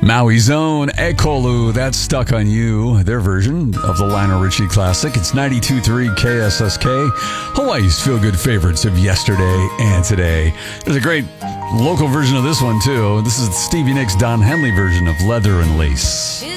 Maui's own Ekolu, That's Stuck on You, their version of the Lionel Richie classic. It's 92.3 KSSK, Hawaii's feel-good favorites of yesterday and today. There's a great local version of this one, too. This is Stevie Nicks' Don Henley version of Leather and Lace.